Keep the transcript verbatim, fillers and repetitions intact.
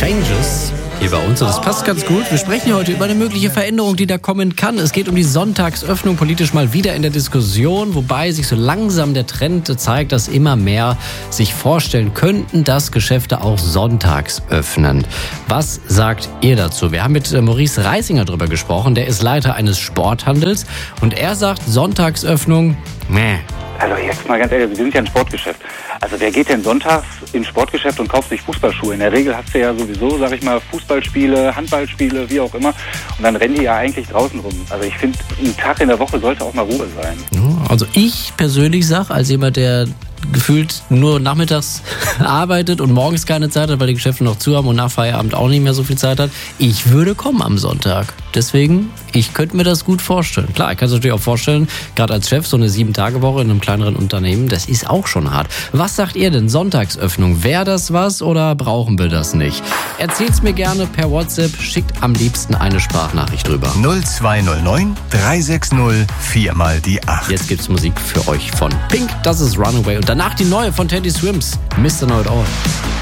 Changes hier bei uns und das passt ganz gut. Wir sprechen heute über eine mögliche Veränderung, die da kommen kann. Es geht um die Sonntagsöffnung, politisch mal wieder in der Diskussion, wobei sich so langsam der Trend zeigt, dass immer mehr sich vorstellen könnten, dass Geschäfte auch sonntags öffnen. Was sagt ihr dazu? Wir haben mit Maurice Reisinger drüber gesprochen, der ist Leiter eines Sporthandels und er sagt, Sonntagsöffnung, meh. Also jetzt mal ganz ehrlich, wir sind ja ein Sportgeschäft. Also wer geht denn sonntags ins Sportgeschäft und kauft sich Fußballschuhe? In der Regel hast du ja sowieso, sag ich mal, Fußballspiele, Handballspiele, wie auch immer. Und dann rennen die ja eigentlich draußen rum. Also ich finde, ein Tag in der Woche sollte auch mal Ruhe sein. Also ich persönlich sage, als jemand, der gefühlt nur nachmittags arbeitet und morgens keine Zeit hat, weil die Geschäfte noch zu haben und nach Feierabend auch nicht mehr so viel Zeit hat, ich würde kommen am Sonntag. Deswegen, ich könnte mir das gut vorstellen. Klar, ich kann es natürlich auch vorstellen, gerade als Chef, so eine Sieben-Tage-Woche in einem kleineren Unternehmen, das ist auch schon hart. Was sagt ihr denn? Sonntagsöffnung, wäre das was oder brauchen wir das nicht? Erzählt's mir gerne per WhatsApp, schickt am liebsten eine Sprachnachricht drüber. null zwei null neun drei sechs null vier mal die acht. Jetzt gibt's Musik für euch von Pink, das ist Runaway und danach die neue von Teddy Swims, Mister Know It All.